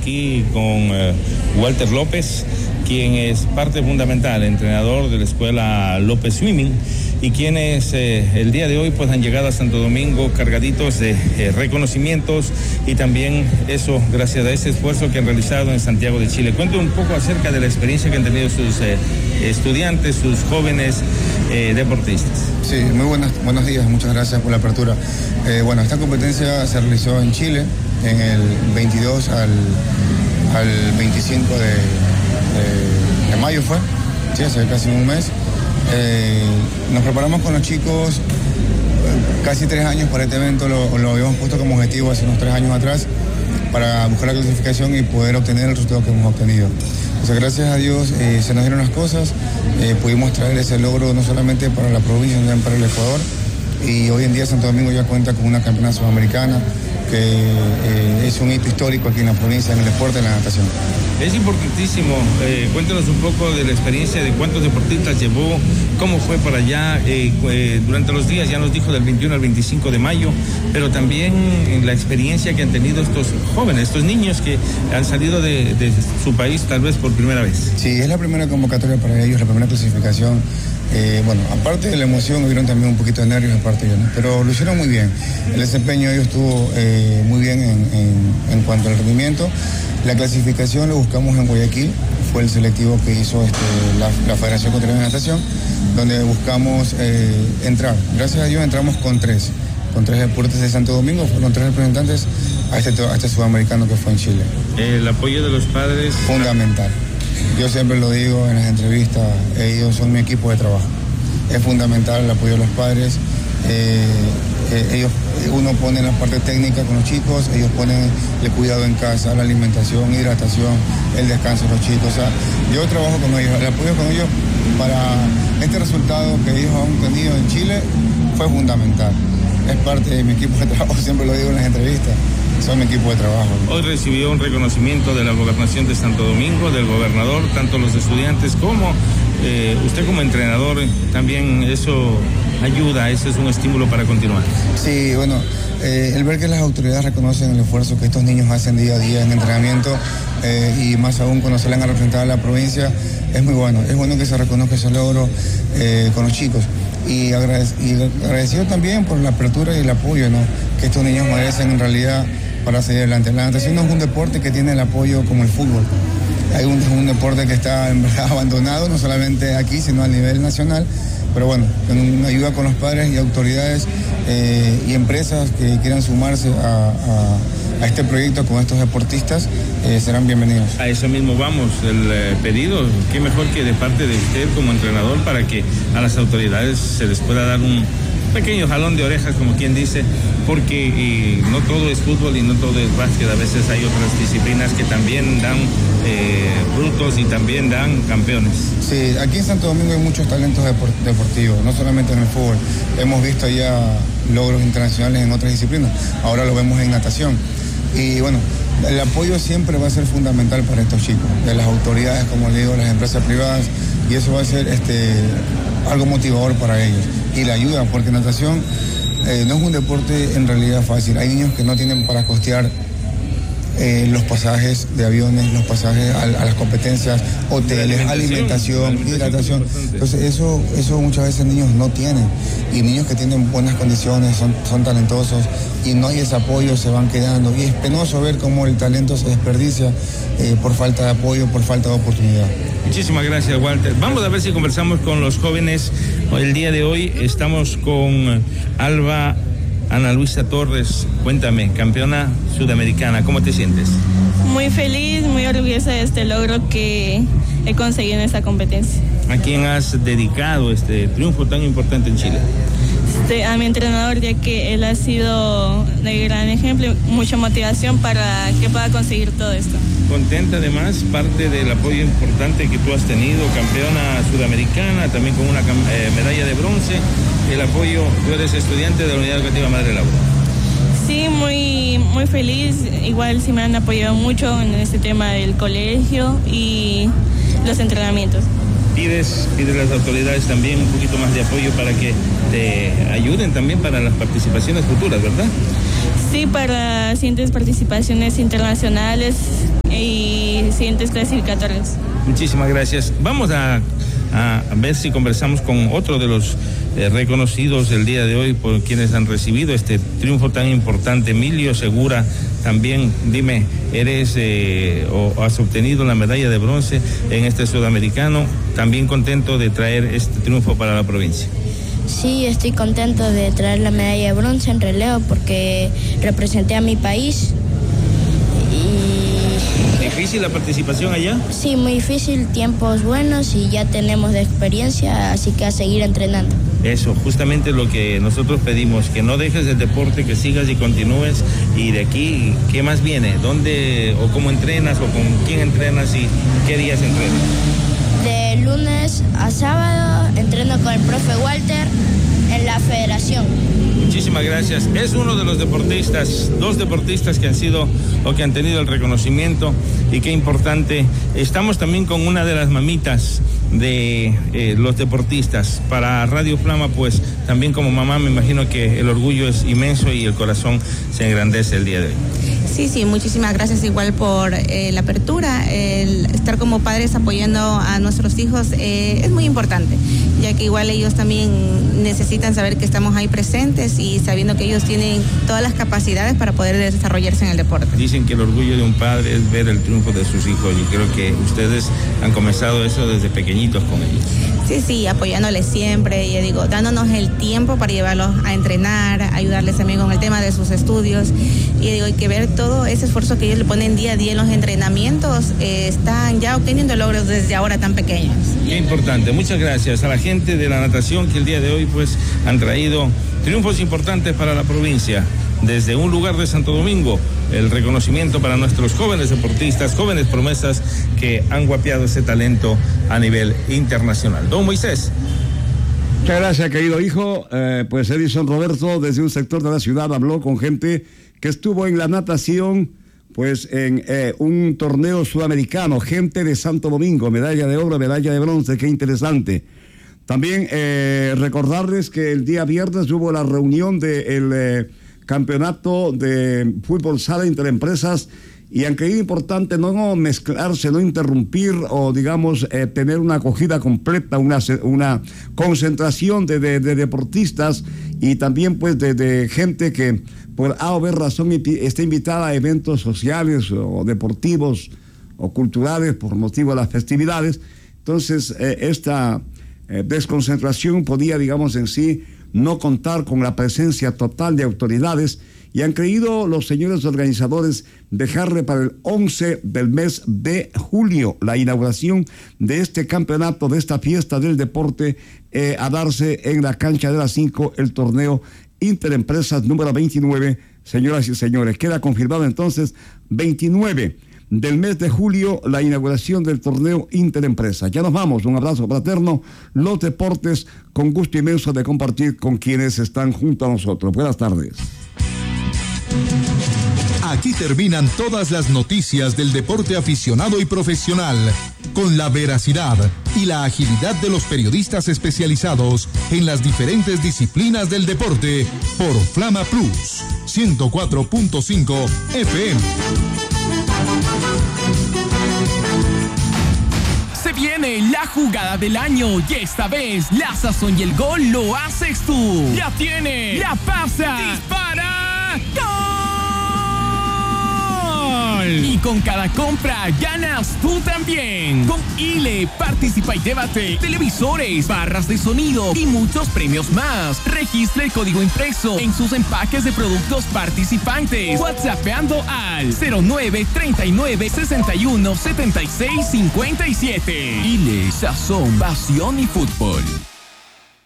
aquí con Walter López, quien es parte fundamental, entrenador de la escuela López Swimming, y quienes el día de hoy pues han llegado a Santo Domingo cargaditos de reconocimientos, y también eso gracias a ese esfuerzo que han realizado en Santiago de Chile. Cuéntame un poco acerca de la experiencia que han tenido sus estudiantes, sus jóvenes deportistas. Sí, muy buenos días, muchas gracias por la apertura. Bueno, esta competencia se realizó en Chile en el 22 al 25 de mayo fue, sí, hace casi un mes. Nos preparamos con los chicos casi 3 años para este evento, lo habíamos puesto como objetivo hace unos 3 años atrás para buscar la clasificación y poder obtener el resultado que hemos obtenido. Entonces, gracias a Dios se nos dieron las cosas, pudimos traer ese logro no solamente para la provincia, sino también para el Ecuador, y hoy en día Santo Domingo ya cuenta con una campeona sudamericana que es un hito histórico aquí en la provincia en el deporte de la natación. Es importantísimo, cuéntanos un poco de la experiencia, de cuántos deportistas llevó, cómo fue por allá durante los días, ya nos dijo del 21 al 25 de mayo, pero también en la experiencia que han tenido estos jóvenes, estos niños que han salido de su país tal vez por primera vez. Sí, es la primera convocatoria para ellos, la primera clasificación. Bueno, aparte de la emoción, hubieron también un poquito de nervios aparte de ellos, ¿no? Pero lo hicieron muy bien. El desempeño de ellos estuvo muy bien en cuanto al rendimiento. La clasificación lo buscamos en Guayaquil, fue el selectivo que hizo la Federación Ecuatoriana de Natación, donde buscamos entrar. Gracias a Dios entramos con tres deportes de Santo Domingo, fueron 3 representantes a este sudamericano que fue en Chile. El apoyo de los padres. Fundamental. Yo siempre lo digo en las entrevistas, ellos son mi equipo de trabajo. Es fundamental el apoyo de los padres. Uno pone la parte técnica con los chicos, ellos ponen el cuidado en casa, la alimentación, hidratación, el descanso de los chicos. O sea, yo trabajo con ellos, el apoyo con ellos para este resultado que ellos han tenido en Chile fue fundamental. Es parte de mi equipo de trabajo, siempre lo digo en las entrevistas. Son mi equipo de trabajo. Hoy recibió un reconocimiento de la Gobernación de Santo Domingo, del gobernador, tanto los estudiantes como usted como entrenador, también eso ayuda, eso es un estímulo para continuar. Sí, bueno, el ver que las autoridades reconocen el esfuerzo que estos niños hacen día a día en entrenamiento y más aún cuando salen a representar a la provincia, es muy bueno. Es bueno que se reconozca ese logro con los chicos. Y agradecido también por la apertura y el apoyo, ¿no?, que estos niños merecen en realidad para seguir adelante. La natación no es un deporte que tiene el apoyo como el fútbol. Hay un deporte que está en verdad abandonado, no solamente aquí, sino a nivel nacional. Pero bueno, con una ayuda con los padres y autoridades y empresas que quieran sumarse a este proyecto con estos deportistas, serán bienvenidos. A eso mismo vamos, el pedido, qué mejor que de parte de usted como entrenador para que a las autoridades se les pueda dar un pequeño jalón de orejas, como quien dice, porque no todo es fútbol y no todo es básquet, a veces hay otras disciplinas que también dan frutos y también dan campeones. Sí, aquí en Santo Domingo hay muchos talentos deportivos, no solamente en el fútbol. Hemos visto ya logros internacionales en otras disciplinas, ahora lo vemos en natación. Y bueno, el apoyo siempre va a ser fundamental para estos chicos, de las autoridades, como le digo, las empresas privadas, y eso va a ser algo motivador para ellos. Y la ayuda, porque natación no es un deporte en realidad fácil. Hay niños que no tienen para costear los pasajes de aviones, los pasajes a las competencias, hoteles, alimentación, hidratación. Entonces eso muchas veces niños no tienen. Y niños que tienen buenas condiciones, son talentosos y no hay ese apoyo, se van quedando. Y es penoso ver cómo el talento se desperdicia por falta de apoyo, por falta de oportunidad. Muchísimas gracias, Walter. Vamos a ver si conversamos con los jóvenes. El día de hoy estamos con Alba Ana Luisa Torres. Cuéntame, campeona sudamericana, ¿cómo te sientes? Muy feliz, muy orgullosa de este logro que he conseguido en esta competencia. ¿A quién has dedicado este triunfo tan importante en Chile? A mi entrenador, ya que él ha sido de gran ejemplo y mucha motivación para que pueda conseguir todo esto. Contenta además, parte del apoyo importante que tú has tenido, campeona sudamericana, también con una medalla de bronce, el apoyo, tú eres estudiante de la Unidad Educativa Madre Laura. Sí, muy feliz, igual sí me han apoyado mucho en este tema del colegio y los entrenamientos. Pides a las autoridades también un poquito más de apoyo para que te ayuden también para las participaciones futuras, ¿verdad? Sí, para siguientes participaciones internacionales siguientes clasificatorios. Muchísimas gracias. Vamos a ver si conversamos con otro de los reconocidos el día de hoy por quienes han recibido este triunfo tan importante. Emilio Segura, también dime, eres o has obtenido la medalla de bronce en este sudamericano, también contento de traer este triunfo para la provincia. Sí, estoy contento de traer la medalla de bronce en relevo porque representé a mi país. ¿Difícil la participación allá? Sí, muy difícil, tiempos buenos y ya tenemos de experiencia, así que a seguir entrenando. Eso, justamente lo que nosotros pedimos, que no dejes el deporte, que sigas y continúes. Y de aquí, ¿qué más viene? ¿Dónde o cómo entrenas o con quién entrenas y qué días entrenas? De lunes a sábado entreno con el profe Walter en la federación. Muchísimas gracias. Es uno de los deportistas, 2 deportistas que han sido o que han tenido el reconocimiento, y qué importante. Estamos también con una de las mamitas de los deportistas. Para Radio Flama, pues también como mamá me imagino que el orgullo es inmenso y el corazón se engrandece el día de hoy. Sí, muchísimas gracias igual por la apertura. El estar como padres apoyando a nuestros hijos es muy importante, ya que igual ellos también necesitan saber que estamos ahí presentes y sabiendo que ellos tienen todas las capacidades para poder desarrollarse en el deporte. Dicen que el orgullo de un padre es ver el triunfo de sus hijos, y creo que ustedes han comenzado eso desde pequeñitos con ellos. Sí, apoyándoles siempre, ya digo, dándonos el tiempo para llevarlos a entrenar, ayudarles también con el tema de sus estudios. Y digo, hay que ver todo ese esfuerzo que ellos le ponen día a día en los entrenamientos, están ya obteniendo logros desde ahora tan pequeños. Qué importante. Muchas gracias a la gente de la natación que el día de hoy pues han traído triunfos importantes para la provincia. Desde un lugar de Santo Domingo, el reconocimiento para nuestros jóvenes deportistas, jóvenes promesas que han guapeado ese talento a nivel internacional. Don Moisés. Muchas gracias, querido hijo. Pues Edison Roberto, desde un sector de la ciudad, habló con gente que estuvo en la natación, pues en un torneo sudamericano, gente de Santo Domingo, medalla de oro, medalla de bronce, qué interesante. También recordarles que el día viernes hubo la reunión del campeonato de fútbol sala interempresas, y han creído importante no mezclarse, no interrumpir o digamos tener una acogida completa, una concentración de deportistas y también pues de gente que por A o B razón está invitada a eventos sociales o deportivos o culturales por motivo de las festividades. Entonces esta desconcentración podía, digamos, en sí no contar con la presencia total de autoridades, y han creído los señores organizadores dejarle para el 11 del mes de julio la inauguración de este campeonato, de esta fiesta del deporte, a darse en la cancha de las 5, el torneo Interempresas número 29, señoras y señores. Queda confirmado entonces 29 del mes de julio la inauguración del torneo Interempresas. Ya nos vamos, un abrazo fraterno, los deportes, con gusto inmenso de compartir con quienes están junto a nosotros. Buenas tardes. Aquí terminan todas las noticias del deporte aficionado y profesional, con la veracidad y la agilidad de los periodistas especializados en las diferentes disciplinas del deporte, por Flama Plus 104.5 FM. Se viene la jugada del año, y esta vez la sazón y el gol lo haces tú. La tiene, la pasa, dispara, ¡gol! Y con cada compra ganas tú también. Con ILE participa y llévate televisores, barras de sonido y muchos premios más. Registra el código impreso en sus empaques de productos participantes, WhatsAppeando al 0939617657. ILE, sazón, pasión y fútbol.